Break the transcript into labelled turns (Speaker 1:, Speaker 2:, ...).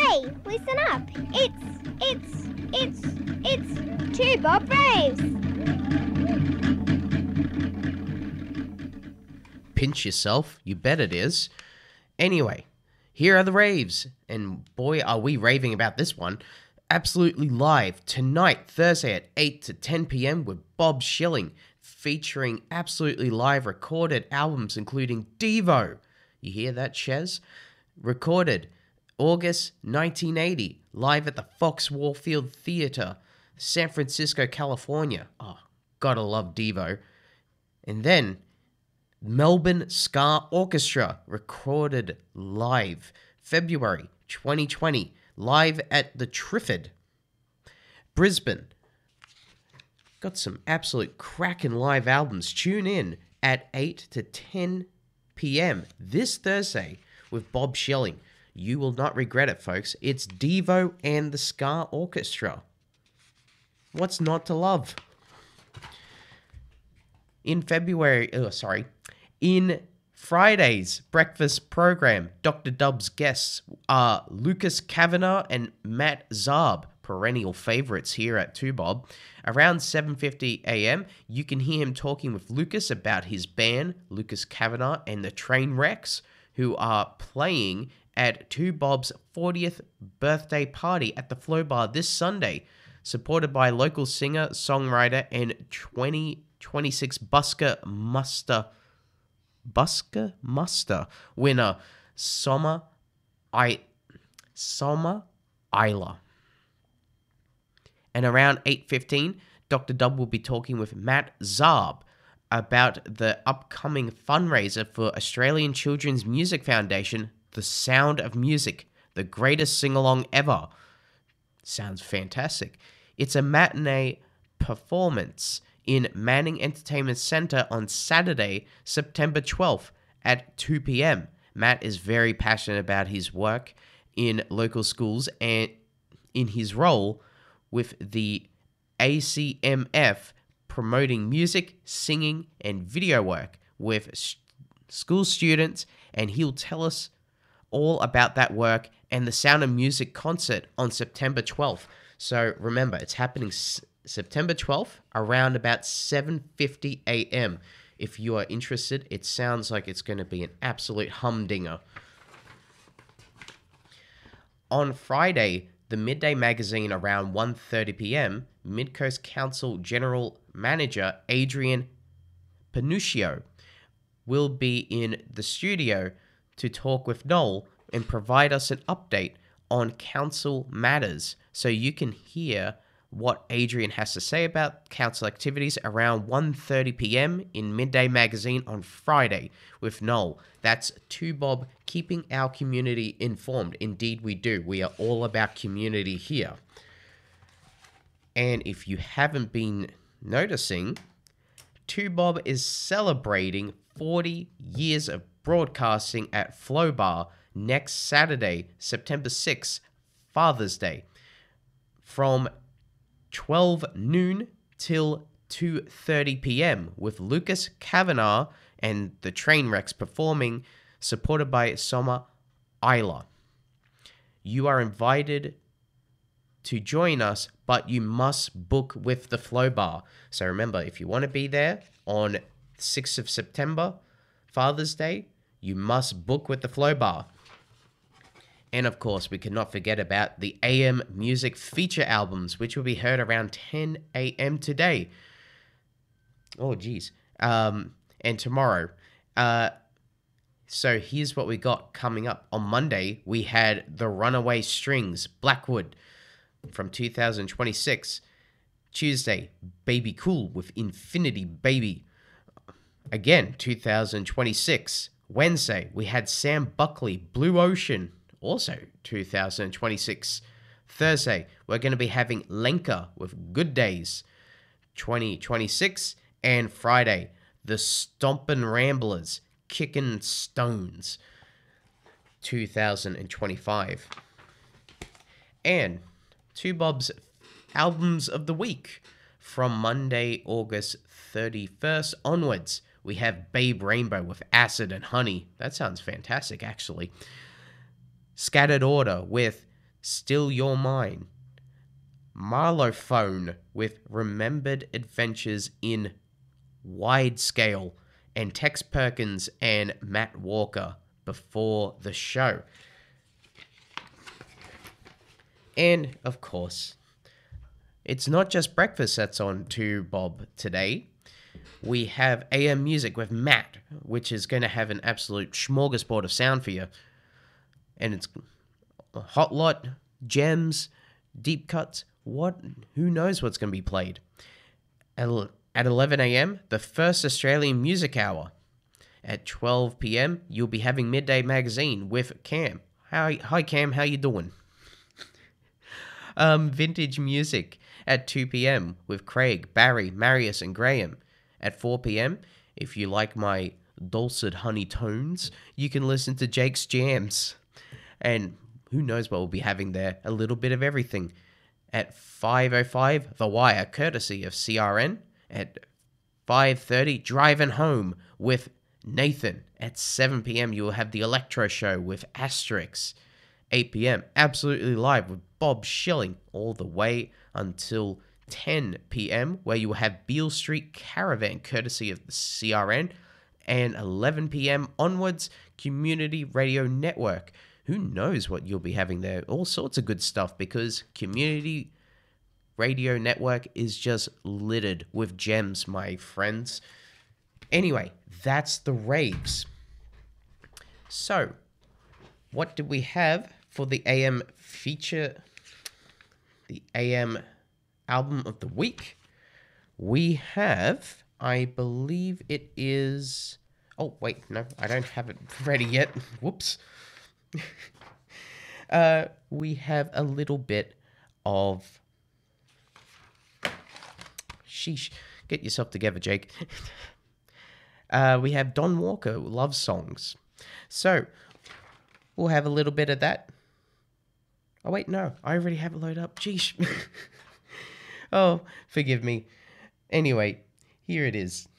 Speaker 1: Hey, listen up. It's Two Bob Braves.
Speaker 2: Pinch yourself, you bet it is. Anyway, here are the raves, and boy are we raving about this one. Absolutely live tonight, Thursday at 8 to 10 p.m. with Bob Schilling, featuring absolutely live recorded albums including Devo. You hear that, Chez? Recorded August 1980, live at the Fox Warfield Theatre, San Francisco, California. Oh, gotta love Devo. And then Melbourne Ska Orchestra, recorded live February 2020, live at the Triffid. Brisbane, got some absolute cracking live albums. Tune in at 8 to 10 p.m. this Thursday with Bob Schilling. You will not regret it, folks. It's Devo and the Ska Orchestra. What's not to love? In Friday's breakfast program, Dr. Dub's guests are Lucas Kavanagh and Matt Zarb, perennial favorites here at 2Bob. Around 7:50 a.m., you can hear him talking with Lucas about his band, Lucas Kavanagh and the Trainwrecks, who are playing at 2Bob's 40th birthday party at the Flow Bar this Sunday, supported by local singer, songwriter, and 2026 Busker Muster winner Soma Isla. And around 8:15, Dr. Dub will be talking with Matt Zarb about the upcoming fundraiser for Australian Children's Music Foundation, The Sound of Music, the greatest sing-along ever. Sounds fantastic. It's a matinee performance in Manning Entertainment Centre on Saturday, September 12th at 2 p.m. Matt is very passionate about his work in local schools and in his role with the ACMF, promoting music, singing, and video work with school students, and he'll tell us all about that work and the Sound of Music concert on September 12th. So remember, it's happening September 12th, around about 7:50 a.m. If you are interested, it sounds like it's going to be an absolute humdinger. On Friday, the Midday Magazine around 1:30 p.m., Midcoast Council General Manager Adrian Panuccio will be in the studio to talk with Noel and provide us an update on council matters, so you can hear what Adrian has to say about council activities around 1:30 p.m. in Midday Magazine on Friday with Noel. That's 2Bob, keeping our community informed. Indeed we do. We are all about community here. And if you haven't been noticing, 2Bob is celebrating 40 years of broadcasting at Flow Bar next Saturday, September 6th, Father's Day, from 12 noon till 2:30 p.m. with Lucas Kavanagh and the Trainwrecks performing, supported by Soma Isla. You are invited to join us, but you must book with the Flow Bar. So remember, if you want to be there on 6th of September, Father's Day, you must book with the Flow Bar. And of course, we cannot forget about the AM Music feature albums, which will be heard around 10 a.m. today. Oh, geez. And tomorrow. So here's what we got coming up. On Monday, we had The Runaway Strings, Blackwood, from 2026. Tuesday, Baby Cool with Infinity Baby. Again, 2026. Wednesday, we had Sam Buckley, Blue Ocean, also 2026. Thursday, we're going to be having Lenka with Good Days, 2026. And Friday, the Stompin' Ramblers, Kickin' Stones, 2025. And 2Bob's albums of the week. From Monday, August 31st onwards, we have Babe Rainbow with Acid and Honey. That sounds fantastic, actually. Scattered Order with Still Your Mine. Marlophone with Remembered Adventures in Wide Scale, and Tex Perkins and Matt Walker before the show. And, of course, it's not just breakfast that's on to Bob today. We have AM Music with Matt, which is going to have an absolute smorgasbord of sound for you. And it's a hot lot, gems, deep cuts, who knows what's going to be played. At 11 a.m., the first Australian Music Hour. At 12 p.m., you'll be having Midday Magazine with Cam. Hi Cam, how you doing? Vintage Music at 2 p.m. with Craig, Barry, Marius, and Graham. At 4 p.m., if you like my dulcet honey tones, you can listen to Jake's Jams. And who knows what we'll be having there, a little bit of everything. At 5:05, The Wire, courtesy of CRN. At 5:30, Driving Home with Nathan. At 7 p.m., you will have The Electro Show with Asterix. 8 p.m., Absolutely Live with Bob Schilling, all the way until 10 p.m., where you will have Beale Street Caravan, courtesy of the CRN. And 11 p.m. onwards, Community Radio Network. Who knows what you'll be having there? All sorts of good stuff, because Community Radio Network is just littered with gems, my friends. Anyway, that's the raves. So, what do we have for the AM feature, the AM album of the week? We have, I believe it is... Oh, wait, no, I don't have it ready yet. Whoops. We have a little bit of... Sheesh. Get yourself together, Jake. We have Don Walker, Love Songs. So, we'll have a little bit of that. Oh, wait, no. I already have it loaded up. Jeesh. Oh, forgive me. Anyway, here it is.